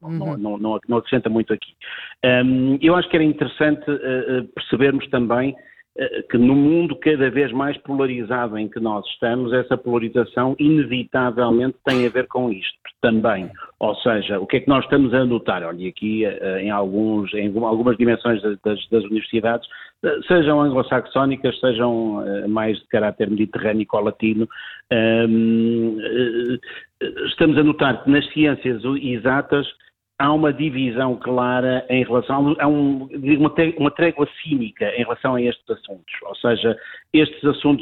não acrescenta muito aqui. Eu acho que era interessante percebermos também que no mundo cada vez mais polarizado em que nós estamos, essa polarização inevitavelmente tem a ver com isto também. Ou seja, o que é que nós estamos a notar? Olha, aqui em algumas dimensões das universidades, sejam anglo-saxónicas, sejam mais de caráter mediterrâneo-latino, estamos a notar que nas ciências exatas há uma divisão clara em relação uma trégua cínica em relação a estes assuntos, ou seja, estes assuntos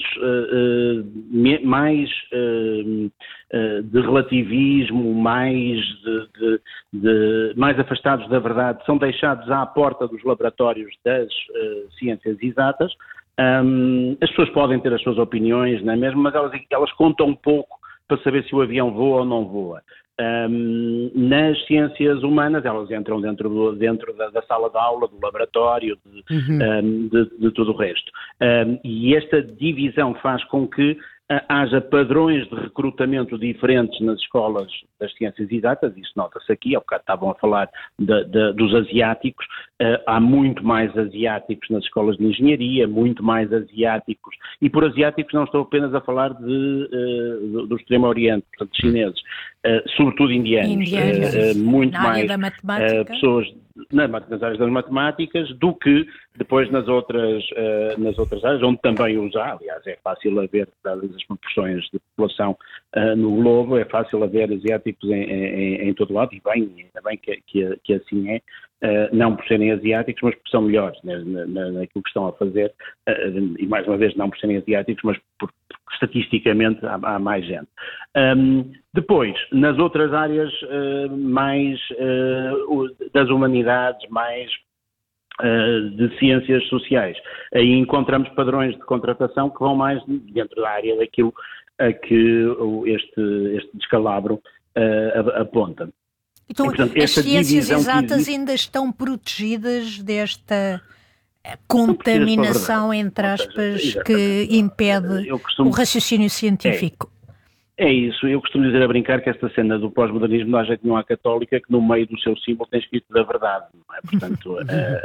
mais de relativismo, mais afastados da verdade, são deixados à porta dos laboratórios das ciências exatas. As pessoas podem ter as suas opiniões, não é mesmo? Mas elas contam um pouco para saber se o avião voa ou não voa. Nas ciências humanas elas entram dentro da sala de aula, do laboratório, de tudo o resto. E esta divisão faz com que haja padrões de recrutamento diferentes nas escolas das ciências exatas, isso nota-se aqui, há bocado estavam a falar dos asiáticos, há muito mais asiáticos nas escolas de engenharia, muito mais asiáticos, e por asiáticos não estou apenas a falar do Extremo Oriente, portanto chineses, sobretudo indianos, muito mais pessoas nas áreas das matemáticas do que depois nas outras áreas, onde também os há. Aliás, é fácil haver, dadas as proporções de população no globo, é fácil haver asiáticos em todo lado, e bem, ainda bem que assim é, não por serem asiáticos, mas por são melhores naquilo que estão a fazer, e mais uma vez não por serem asiáticos, mas porque estatisticamente há mais gente. Depois, nas outras áreas mais das humanidades, mais de ciências sociais, aí encontramos padrões de contratação que vão mais dentro da área daquilo a que este descalabro aponta. Então, portanto, as ciências exatas ainda estão protegidas desta contaminação, entre aspas, que impede o raciocínio científico. É isso, eu costumo dizer a brincar que esta cena do pós-modernismo não há jeito nenhum à católica, que no meio do seu símbolo tem escrito da verdade, não é? Portanto,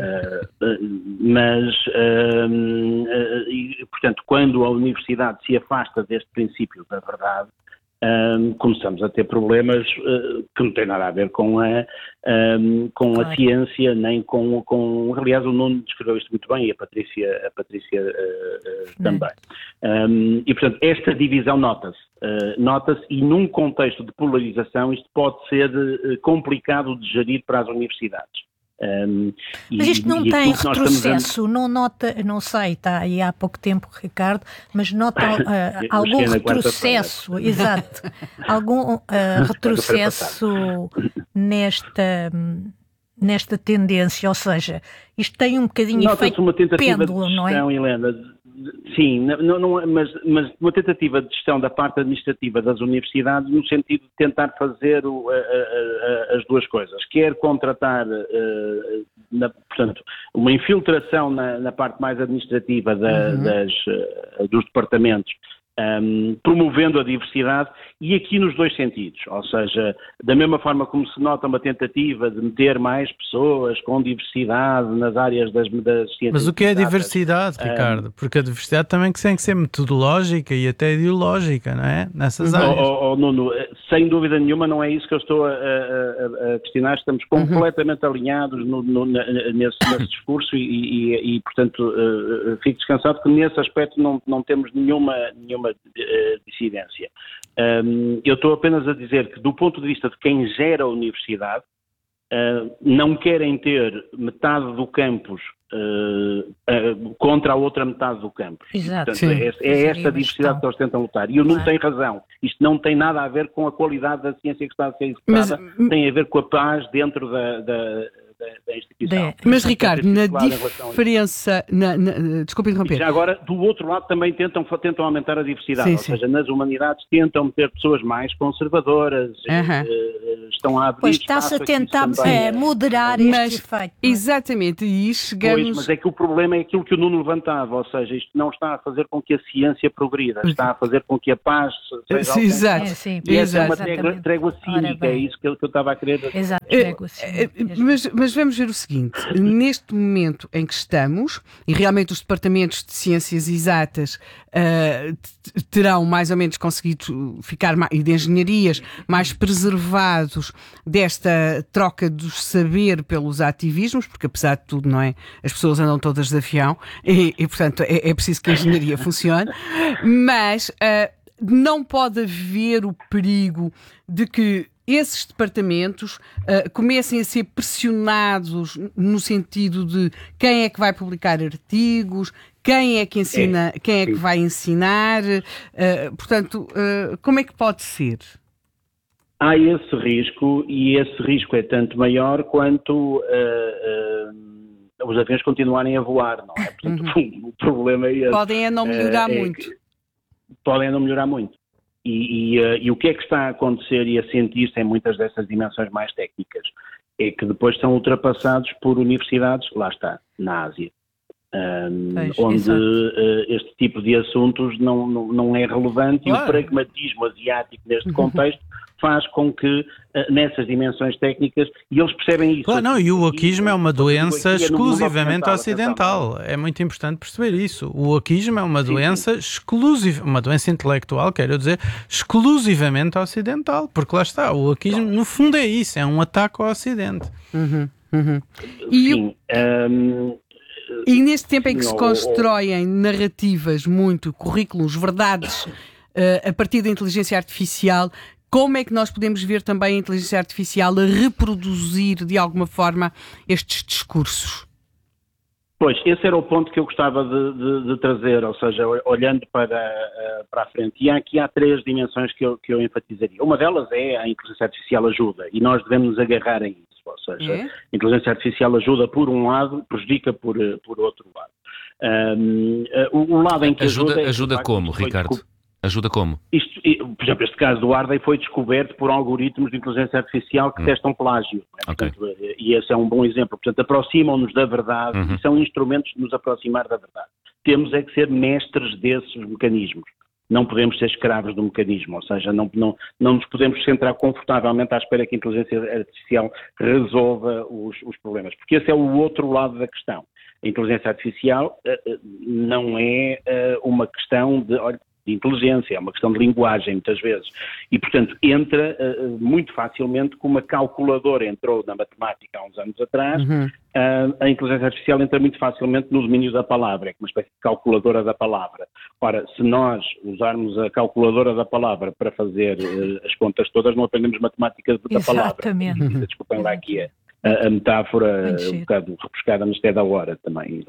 portanto, quando a universidade se afasta deste princípio da verdade, começamos a ter problemas que não têm nada a ver com a ciência, nem com aliás o Nuno descreveu isto muito bem, e a Patrícia também. E portanto esta divisão nota-se e num contexto de polarização isto pode ser complicado de gerir para as universidades. Mas isto não tem retrocesso, não nota, não sei, está aí há pouco tempo, Ricardo, mas nota algum retrocesso, exato, algum retrocesso nesta tendência, ou seja, isto tem um bocadinho efeito pêndulo, não é? Helena, sim, mas uma tentativa de gestão da parte administrativa das universidades no sentido de tentar fazer as duas coisas, quer contratar, portanto, uma infiltração na parte mais administrativa dos departamentos, promovendo a diversidade, e aqui nos dois sentidos, ou seja, da mesma forma como se nota uma tentativa de meter mais pessoas com diversidade nas áreas das ciências. Mas o que é a diversidade, Ricardo? Porque a diversidade também tem que ser metodológica e até ideológica, não é? Nessas áreas. Nuno, sem dúvida nenhuma não é isso que eu estou a questionar, estamos completamente alinhados nesse discurso e portanto, fico descansado que nesse aspecto não temos nenhuma dissidência. Eu estou apenas a dizer que do ponto de vista de quem gera a universidade, não querem ter metade do campus contra a outra metade do campus. Exato. Portanto, é esta diversidade que eles tentam lutar. E o Nuno tem razão. Isto não tem nada a ver com a qualidade da ciência que está a ser executada, tem a ver com a paz dentro da instituição. Mas, Ricardo, na diferença... Desculpe interromper. Já agora, do outro lado, também tentam aumentar a diversidade. Ou seja, nas humanidades tentam meter pessoas mais conservadoras, estão a abrir... Pois está-se a tentar moderar este efeito. Exatamente, e chegamos... Pois, mas é que o problema é aquilo que o Nuno levantava, ou seja, isto não está a fazer com que a ciência progrida, está a fazer com que a paz seja alcançada. Exato. E essa é uma trégua cínica, é isso que eu estava a querer Mas vamos ver o seguinte, neste momento em que estamos, e realmente os departamentos de ciências exatas terão mais ou menos conseguido ficar, e de engenharias, mais preservados desta troca do saber pelos ativismos, porque apesar de tudo, não é? As pessoas andam todas de avião e portanto, é preciso que a engenharia funcione, mas não pode haver o perigo de que esses departamentos comecem a ser pressionados no sentido de quem é que vai publicar artigos, quem é que ensina, quem é que vai ensinar, portanto, como é que pode ser? Há esse risco, e esse risco é tanto maior quanto os aviões continuarem a voar, não é? Portanto, o problema é esse. Podem não melhorar muito. Podem não melhorar muito. E o que é que está a acontecer e a sentir-se em muitas dessas dimensões mais técnicas? É que depois são ultrapassados por universidades, lá está, na Ásia, onde este tipo de assuntos não é relevante, claro. E o pragmatismo asiático neste contexto faz com que nessas dimensões técnicas, e eles percebem isso. Claro, não, e o wokeismo é uma doença exclusivamente ocidental. É muito importante perceber isso. O wokeismo é uma doença exclusiva, uma doença intelectual, quero dizer, exclusivamente ocidental, porque lá está, o wokeismo no fundo é isso, é um ataque ao Ocidente. E neste tempo em que se constroem narrativas muito, currículos, verdades, a partir da inteligência artificial, como é que nós podemos ver também a inteligência artificial a reproduzir de alguma forma estes discursos? Pois, esse era o ponto que eu gostava de trazer, ou seja, olhando para a frente. E aqui há 3 dimensões que eu enfatizaria. Uma delas é a inteligência artificial ajuda, e nós devemos nos agarrar a isso. Ou seja, a inteligência artificial ajuda por um lado, prejudica por outro lado. O lado em que ajuda como, Ricardo? Ajuda como? Por exemplo, este caso do Ardei foi descoberto por algoritmos de inteligência artificial que testam plágio. Okay. Portanto, e esse é um bom exemplo. Portanto, aproximam-nos da verdade e são instrumentos de nos aproximar da verdade. Temos é que ser mestres desses mecanismos. Não podemos ser escravos do mecanismo, ou seja, não nos podemos centrar confortavelmente à espera que a inteligência artificial resolva os problemas, porque esse é o outro lado da questão. A inteligência artificial não é uma questão de inteligência, é uma questão de linguagem, muitas vezes. E, portanto, entra muito facilmente, como a calculadora entrou na matemática há uns anos atrás, a inteligência artificial entra muito facilmente no domínio da palavra, é uma espécie de calculadora da palavra. Ora, se nós usarmos a calculadora da palavra para fazer as contas todas, não aprendemos matemática da palavra. Exatamente. Desculpem lá aqui a metáfora, um bocado repescada, mas até da hora também.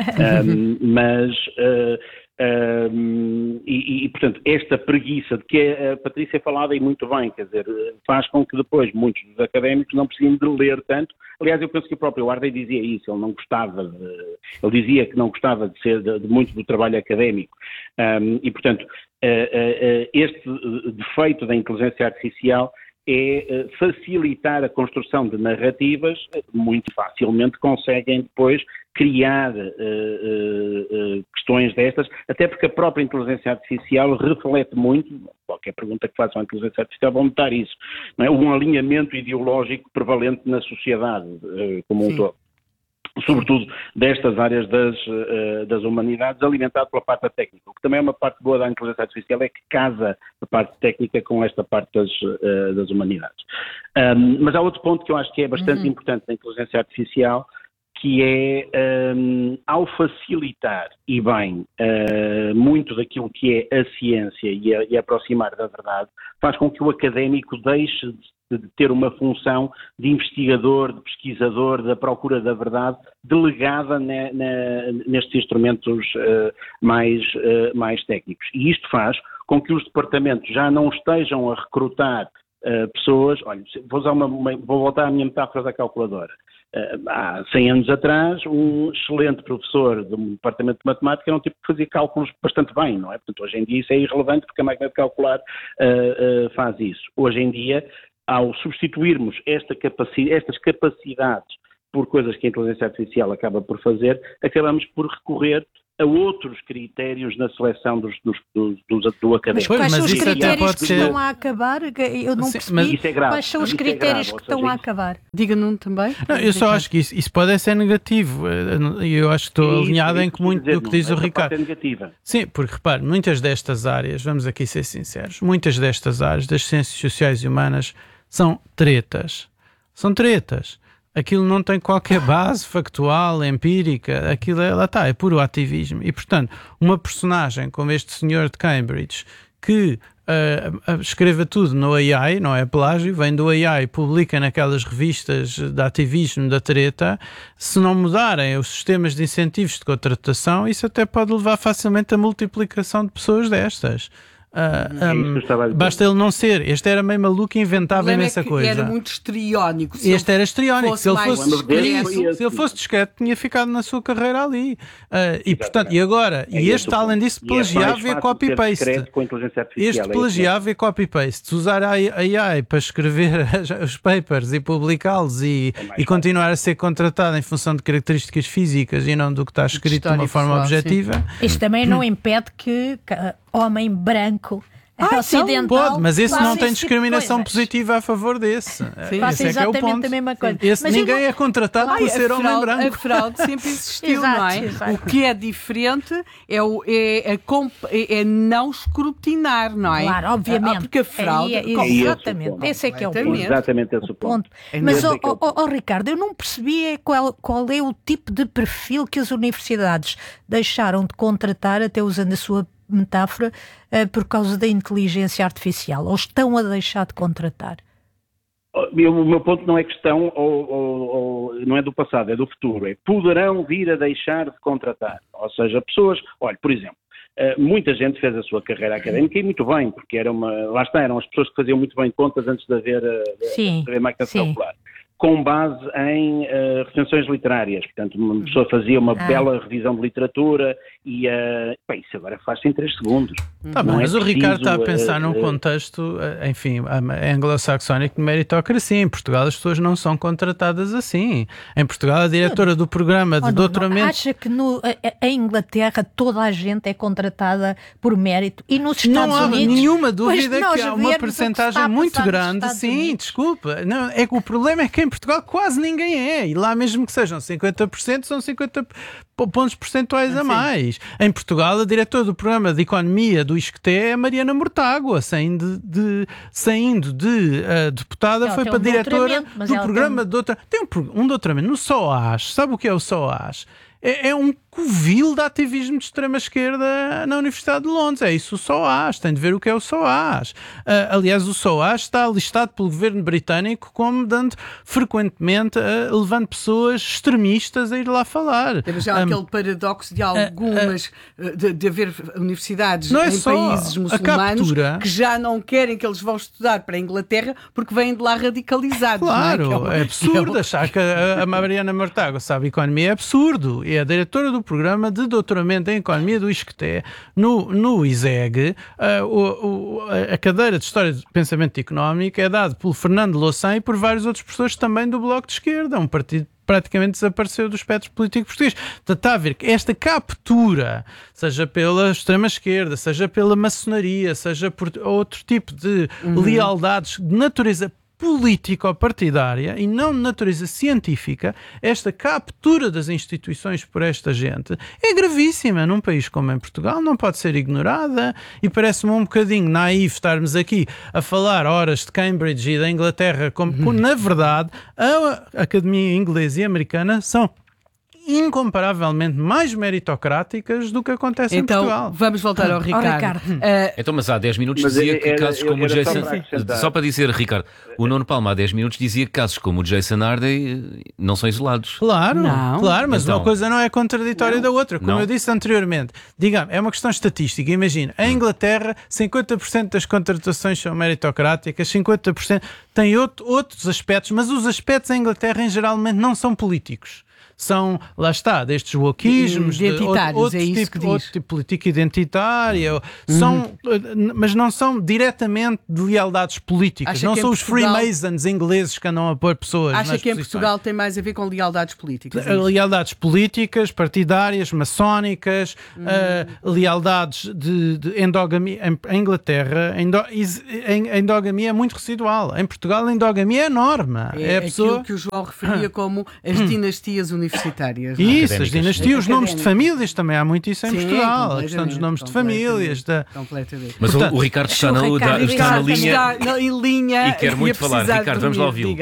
Portanto, esta preguiça de que a Patrícia falava e muito bem, quer dizer, faz com que depois muitos dos académicos não precisem de ler tanto. Aliás, eu penso que o próprio Ardei dizia isso, ele não gostava ele dizia que não gostava de ser de muito do trabalho académico. E, portanto, este defeito da inteligência artificial é facilitar a construção de narrativas, muito facilmente conseguem depois criar questões destas, até porque a própria inteligência artificial reflete muito, qualquer pergunta que façam à inteligência artificial vão notar isso, não é? Um alinhamento ideológico prevalente na sociedade como um todo. Sobretudo destas áreas das humanidades, alimentado pela parte técnica. O que também é uma parte boa da inteligência artificial é que casa a parte técnica com esta parte das humanidades. Mas há outro ponto que eu acho que é bastante importante na inteligência artificial, que é, ao facilitar, e bem, muito daquilo que é a ciência e aproximar da verdade, faz com que o académico deixe de ter uma função de investigador, de pesquisador, da procura da verdade, delegada nestes instrumentos mais técnicos. E isto faz com que os departamentos já não estejam a recrutar pessoas. Olha, vou voltar à minha metáfora da calculadora. Há 100 anos atrás, um excelente professor de um departamento de matemática era um tipo que fazia cálculos bastante bem, não é? Portanto, hoje em dia isso é irrelevante porque a máquina de calcular faz isso. Hoje em dia, ao substituirmos estas capacidades por coisas que a inteligência artificial acaba por fazer, acabamos por recorrer a outros critérios na seleção do académico. Quais são os isso critérios que ser... estão a acabar? Eu não percebi. Isso é grave. Quais são os critérios que estão a acabar? Diga-nos também. Não, eu só acho que isso pode ser negativo. Eu acho que estou alinhado em que muito do que diz o Ricardo. É negativa. Sim, porque repare, muitas destas áreas, vamos aqui ser sinceros, muitas destas áreas das ciências sociais e humanas são tretas. São tretas. Aquilo não tem qualquer base factual, empírica, aquilo é puro ativismo. E, portanto, uma personagem como este senhor de Cambridge, que escreva tudo no AI, não é plágio, vem do AI, publica naquelas revistas de ativismo da treta, se não mudarem os sistemas de incentivos de contratação, isso até pode levar facilmente à multiplicação de pessoas destas. Basta ele não ser. Este era meio maluco e inventava imensa coisa. Era muito histriónico. Este era histriónico. Se ele fosse fosse discreto, tinha ficado na sua carreira ali. E portanto, e agora? E este, além disso, plagiava e copy-paste. Este plagiava e copy-paste. Se usar a AI para escrever os papers e publicá-los e continuar a ser contratado em função de características físicas e não do que está escrito de uma forma objetiva. Isto também não impede que homem branco ocidental... Pode, mas esse não tem discriminação positiva a favor desse. Faça exatamente a mesma coisa. Ninguém é contratado por ser homem branco. A fraude sempre existiu, não é? Exato. O que é diferente é não escrutinar, não é? Claro, obviamente. Porque a fraude... Exatamente. Esse é que é o ponto. Exatamente esse o ponto. Mas, Ricardo, eu não percebi qual é o tipo de perfil que as universidades deixaram de contratar, até usando a sua metáfora, por causa da inteligência artificial, ou estão a deixar de contratar? O meu ponto não é questão, não é do passado, é do futuro. Poderão vir a deixar de contratar. Ou seja, pessoas... Olha, por exemplo, muita gente fez a sua carreira académica e muito bem, porque eram as pessoas que faziam muito bem contas antes de haver máquina de calcular. Com base em recensiões literárias. Portanto, uma pessoa fazia uma bela revisão de literatura e isso agora faz-se em 3 segundos. Mas o Ricardo está a pensar num contexto, enfim, anglo-saxónico de meritocracia. Em Portugal as pessoas não são contratadas assim. Em Portugal a diretora do programa de doutoramento... Acha que em Inglaterra toda a gente é contratada por mérito e nos Estados Unidos... Não há nenhuma dúvida que há uma percentagem muito grande. Sim, desculpa. Não, é que o problema é que em Portugal quase ninguém é. E lá mesmo que sejam 50%, são 50 pontos percentuais a mais. Em Portugal, a diretora do programa de Economia do ISCTE é a Mariana Mortágua, saindo de deputada, foi para diretora do programa de doutoramento. Tem um doutoramento no SOAS. Sabe o que é o SOAS? É um covil de ativismo de extrema-esquerda na Universidade de Londres. É isso o SOAS. Tem de ver o que é o SOAS. Aliás, o SOAS está listado pelo governo britânico como dando frequentemente, levando pessoas extremistas a ir lá falar. Temos já aquele paradoxo de algumas, de haver universidades em países muçulmanos que já não querem que eles vão estudar para a Inglaterra porque vêm de lá radicalizados. Claro, é absurdo achar que a Mariana Mortágua sabe economia, é absurdo. É a diretora do programa de doutoramento em Economia do ISCTE, no ISEG. A cadeira de História de Pensamento Económico é dada pelo Fernando Louçã e por vários outros professores também do Bloco de Esquerda, um partido praticamente desapareceu do espectro político português. Portanto, está a ver que esta captura, seja pela extrema-esquerda, seja pela maçonaria, seja por outro tipo de lealdades de natureza político-partidária e não de natureza científica, esta captura das instituições por esta gente é gravíssima num país como em Portugal, não pode ser ignorada e parece-me um bocadinho naif estarmos aqui a falar horas de Cambridge e da Inglaterra, como na verdade a Academia Inglesa e Americana são incomparavelmente mais meritocráticas do que acontece em Portugal. Então, vamos voltar ao Ricardo. Então, mas há 10 minutos dizia que casos como o Jason... Só para dizer, Ricardo, o Nuno Palma há 10 minutos dizia que casos como o Jason Hardy não são isolados. Claro, mas então, uma coisa não é contraditória da outra. Como eu disse anteriormente, digamos, é uma questão estatística. Imagina, em Inglaterra, 50% das contratações são meritocráticas, 50% têm outros aspectos, mas os aspectos em Inglaterra, em geralmente, não são políticos. são, lá está, destes wokeismos, identitários, é isso que diz. Outro tipo de política identitária, mas não são diretamente de lealdades políticas, não são os Freemasons ingleses que andam a pôr pessoas nas Acha que em posições. Portugal tem mais a ver com lealdades políticas? Lealdades políticas, partidárias, maçónicas, lealdades de endogamia. Em Inglaterra, a endogamia é muito residual. Em Portugal, a endogamia é enorme. É a pessoa... aquilo que o João referia como as dinastias universitárias. Isso, as dinastias, os nomes de famílias, também há muito isso em Portugal. A questão dos nomes de famílias. Completamente. Mas portanto, o Ricardo está na linha e quer muito falar. Ricardo, vamos lá ouvi-lo.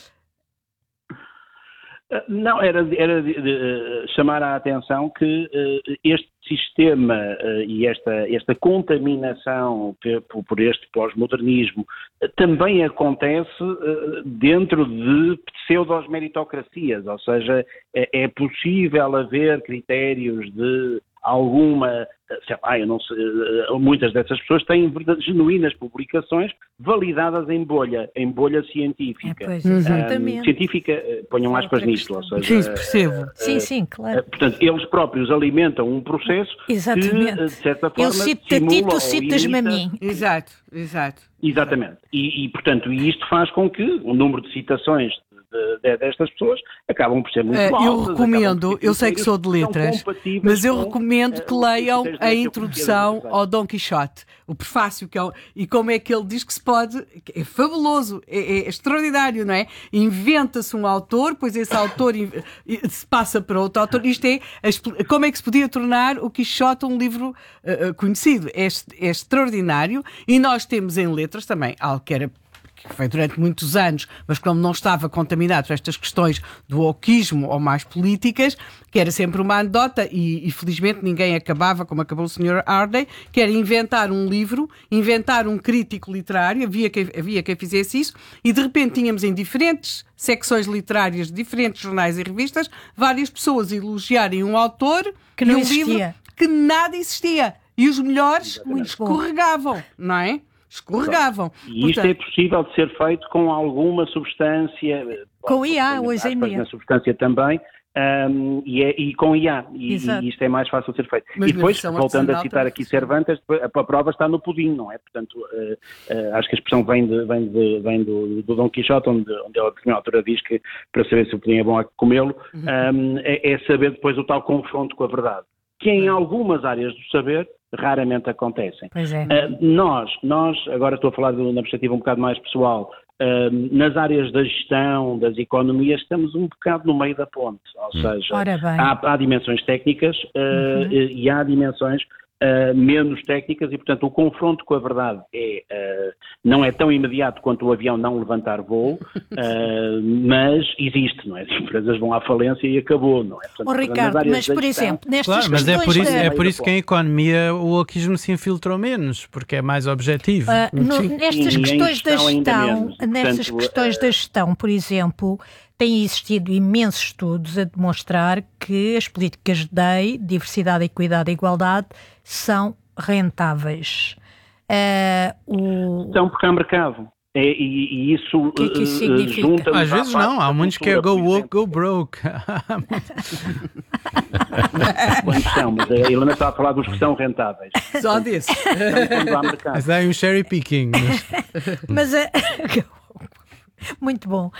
Não, era chamar a atenção que este sistema e esta contaminação por este pós-modernismo também acontece dentro de pseudo-meritocracias, ou seja, é possível haver critérios de alguma, eu não sei, muitas dessas pessoas têm verdadeiras genuínas publicações validadas em bolha científica. Pois, exatamente. Científica, ponham aspas nisto, ou seja... Sim, percebo. Sim, claro. Portanto, eles próprios alimentam um processo exatamente. Que, de certa forma, eu cito-te a ti, tu citas-me a mim. Exato. Exatamente. Portanto, isto faz com que o número de citações destas pessoas acabam por ser muito altas. Eu recomendo, eu sei que sou de letras, mas eu recomendo que leiam a introdução ao Dom Quixote, o prefácio, e como é que ele diz que se pode, é fabuloso, é extraordinário, não é? Inventa-se um autor, pois esse autor se passa para outro autor, isto é, como é que se podia tornar o Quixote um livro conhecido, é extraordinário, e nós temos em letras também algo que foi durante muitos anos, mas como não estava contaminado por estas questões do wokeismo ou mais políticas, que era sempre uma anedota e felizmente ninguém acabava, como acabou o Sr. Hardy, que era inventar um livro, inventar um crítico literário, havia quem fizesse isso, e de repente tínhamos em diferentes secções literárias de diferentes jornais e revistas várias pessoas elogiarem um autor que não e um existia. livro que nada existia. E os melhores escorregavam, não é? Escorregavam. E isto é possível de ser feito com alguma substância. Com IA, hoje em dia. Na substância também, e com IA. E isto é mais fácil de ser feito. Mas e depois, voltando a citar aqui Cervantes, a prova está no pudim, não é? Portanto, acho que a expressão vem do Dom Quixote, onde ele, a determinada altura, diz que para saber se o pudim é bom é comê-lo, é saber depois o tal confronto com a verdade, que em algumas áreas do saber raramente acontecem. Pois é. Nós, agora estou a falar na perspectiva um bocado mais pessoal, nas áreas da gestão, das economias, estamos um bocado no meio da ponte, ou seja, há dimensões técnicas e há dimensões menos técnicas e, portanto, o confronto com a verdade não é tão imediato quanto o avião não levantar voo, mas existe, não é? As empresas vão à falência e acabou, não é? Portanto, Ricardo, mas, por exemplo, nestas questões... Mas é por isso que em economia o wokeismo se infiltrou menos, porque é mais objetivo. Nestas questões da gestão, por exemplo... Têm existido imensos estudos a demonstrar que as políticas de DEI, diversidade, equidade e igualdade, são rentáveis. São porque há mercado. E isso, o que é que isso significa? Às vezes não, há muitos que é go woke, go broke. Quando são, mas a Helena está a falar dos que são rentáveis. Só desses. Quando há mercado. Mas há um cherry picking. Mas muito bom.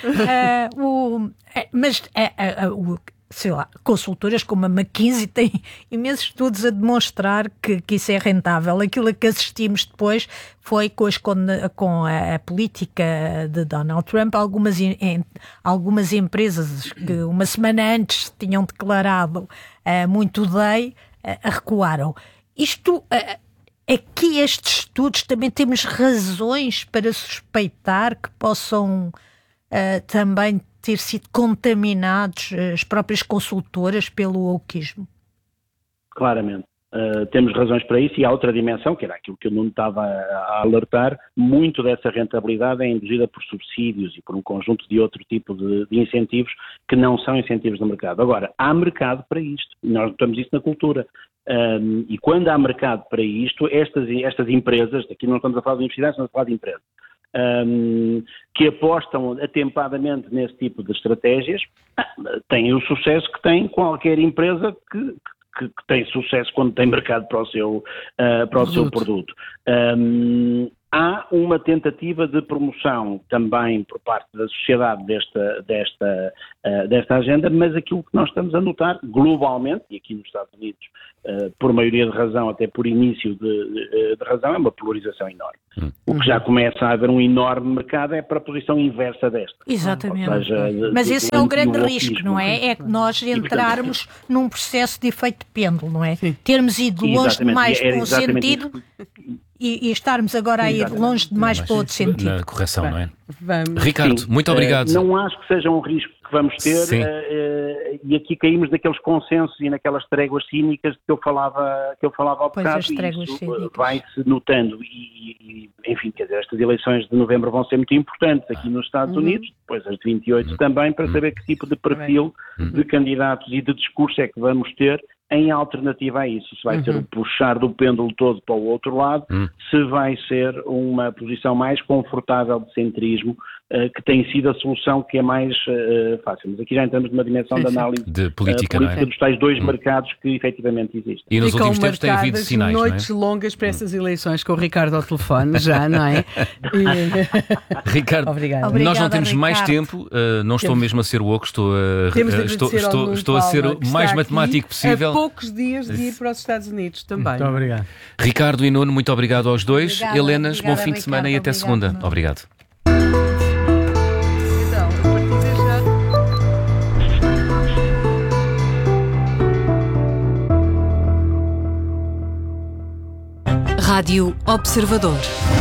Sei lá, consultoras como a McKinsey têm imensos estudos a demonstrar que isso é rentável. Aquilo a que assistimos depois foi com a política de Donald Trump. Algumas empresas que uma semana antes tinham declarado muito DEI recuaram. Isto... Aqui estes estudos também temos razões para suspeitar que possam também ter sido contaminados as próprias consultoras pelo wokeismo? Claramente. Temos razões para isso e há outra dimensão, que era aquilo que eu não estava a alertar, muito dessa rentabilidade é induzida por subsídios e por um conjunto de outro tipo de incentivos que não são incentivos do mercado. Agora, há mercado para isto, nós notamos isso na cultura. E quando há mercado para isto, estas empresas, aqui não estamos a falar de universidades, estamos a falar de empresas, que apostam atempadamente nesse tipo de estratégias, têm o sucesso que tem qualquer empresa que tem sucesso quando tem mercado para o seu produto. Há uma tentativa de promoção também por parte da sociedade desta agenda, mas aquilo que nós estamos a notar globalmente, e aqui nos Estados Unidos, por maioria de razão, até por início de razão, é uma polarização enorme. O que já começa a haver um enorme mercado é para a posição inversa desta. Exatamente. Mas esse é o grande risco, não é? É que nós entrarmos num processo de efeito de pêndulo, não é? Sim. Termos ido longe demais para um sentido e estarmos agora a ir longe demais para outro sentido. Na correção, não é? Vamos. Ricardo, muito obrigado. Não acho que seja um risco que vamos ter, e aqui caímos naqueles consensos e naquelas tréguas cínicas que eu falava há bocado, e isso vai-se notando, e enfim, quer dizer, estas eleições de novembro vão ser muito importantes aqui nos Estados Unidos, depois as de 28 também, para saber que tipo de perfil de candidatos e de discurso é que vamos ter em alternativa a isso. Se vai ser o puxar do pêndulo todo para o outro lado, se vai ser uma posição mais confortável de centrismo, que tem sido a solução que é mais fácil. Mas aqui já entramos numa dimensão de análise de política, não é? Dos tais dois mercados que efetivamente existem. E nos últimos tempos tem havido sinais, noites longas para essas eleições com o Ricardo ao telefone, já, não é? Ricardo, Obrigada, nós não temos mais tempo, não estou mesmo a ser woke, estou a ser o mais matemático possível. Há poucos dias de ir para os Estados Unidos também. Muito obrigado. Ricardo e Nuno, muito obrigado aos dois. Obrigada, Helenas, bom fim de semana e até segunda. Nuno. Obrigado. Rádio Observador.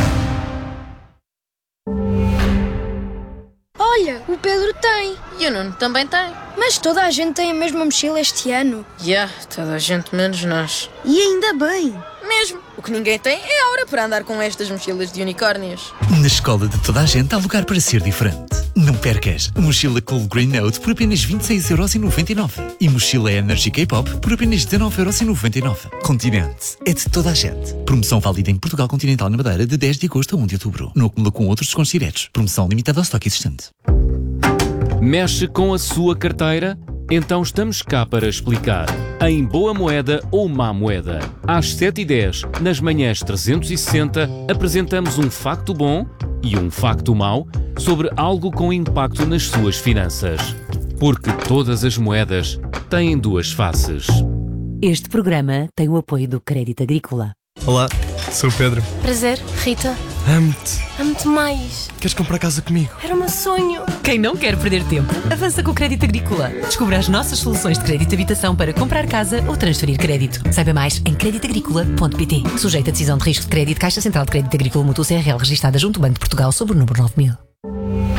Olha, o Pedro tem. E o Nuno também tem. Mas toda a gente tem a mesma mochila este ano. Toda a gente menos nós. E ainda bem. Mesmo. O que ninguém tem é a hora para andar com estas mochilas de unicórnios. Na escola de toda a gente há lugar para ser diferente. Não percas a mochila Cool Green Note por apenas 26,99€ e mochila Energy K-Pop por apenas 19,99€. Continente é de toda a gente. Promoção válida em Portugal Continental na Madeira de 10 de agosto a 1 de outubro. Não acumula com outros descontos diretos. Promoção limitada ao estoque existente. Mexe com a sua carteira? Então estamos cá para explicar. Em boa moeda ou má moeda. Às 7h10, nas manhãs 360, apresentamos um facto bom e um facto mau sobre algo com impacto nas suas finanças. Porque todas as moedas têm duas faces. Este programa tem o apoio do Crédito Agrícola. Olá, sou o Pedro. Prazer, Rita. Amo-te. Amo-te mais. Queres comprar casa comigo? Era o meu sonho. Quem não quer perder tempo, avança com o Crédito Agrícola. Descubra as nossas soluções de crédito de habitação para comprar casa ou transferir crédito. Saiba mais em creditagricola.pt. Sujeito a decisão de risco de crédito, Caixa Central de Crédito Agrícola Mútuo CRL, registada junto ao Banco de Portugal sob o número 9000.